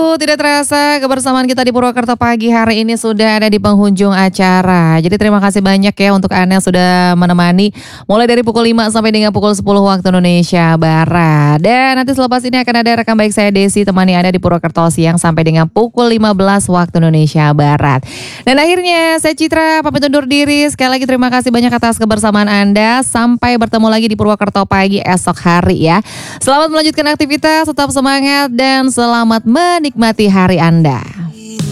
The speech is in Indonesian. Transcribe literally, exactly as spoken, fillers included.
tidak terasa kebersamaan kita di Purwokerto pagi hari ini sudah ada di penghujung acara. Jadi terima kasih banyak ya untuk Anda yang sudah menemani mulai dari pukul lima sampai dengan pukul sepuluh waktu Indonesia Barat. Dan nanti selepas ini akan ada rekan baik saya Desi temani Anda di Purwokerto siang sampai dengan pukul lima belas waktu Indonesia Barat. Dan akhirnya saya Citra pamit undur diri. Sekali lagi terima kasih banyak atas kebersamaan Anda. Sampai bertemu lagi di Purwokerto pagi esok hari ya. Selamat melanjutkan aktivitas, tetap semangat dan selamat menikmati hari Anda.